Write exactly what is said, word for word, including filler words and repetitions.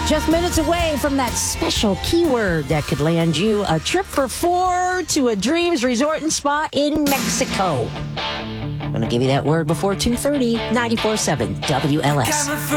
Just minutes away from that special keyword that could land you a trip for four to a Dreams Resort and Spa in Mexico. I'm going to give you that word before two thirty. ninety-four point seven W L S.